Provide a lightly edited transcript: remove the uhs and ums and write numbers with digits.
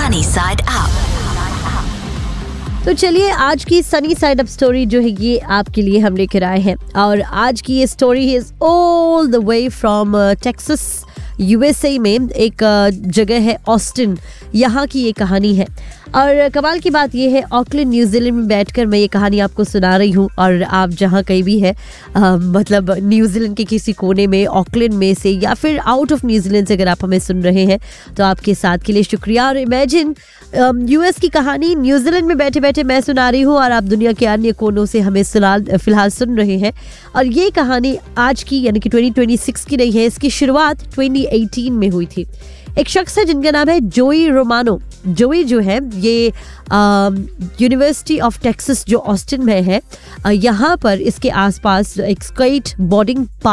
Sunny Side Up. तो चलिए आज की सनी साइड अप स्टोरी जो है ये आपके लिए हम लेकर आए हैं और आज की ये story is all the way from Texas USA में। एक जगह है ऑस्टिन, यहाँ की ये कहानी है। और कमाल की बात ये है, ऑकलैंड न्यूजीलैंड में बैठकर मैं ये कहानी आपको सुना रही हूँ और आप जहाँ कहीं भी है मतलब न्यूजीलैंड के किसी कोने में, ऑकलैंड में से या फिर आउट ऑफ न्यूजीलैंड से अगर आप हमें सुन रहे हैं तो आपके साथ के लिए शुक्रिया। और इमेजिन यूएस की कहानी न्यूजीलैंड में बैठे बैठे मैं सुना रही हूँ और आप दुनिया के अन्य कोनों से हमें फिलहाल सुन रहे हैं। और ये कहानी आज की यानी कि 2026 की नहीं है, इसकी शुरुआत 2018 में हुई थी। एक शख्स है जिनका नाम है जोई रोमानो। जोई जो है ये यूनिवर्सिटी ऑफ टेक्सास जो ऑस्टिन में है, यहाँ पर इसके आसपास एक स्केट बोर्डिंग